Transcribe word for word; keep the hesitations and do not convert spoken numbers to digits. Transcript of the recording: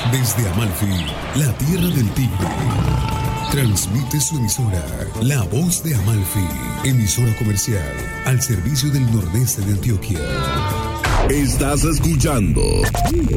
Desde Amalfi, la tierra del tigre. Transmite su emisora, La Voz de Amalfi, emisora comercial al servicio del nordeste de Antioquia. Estás escuchando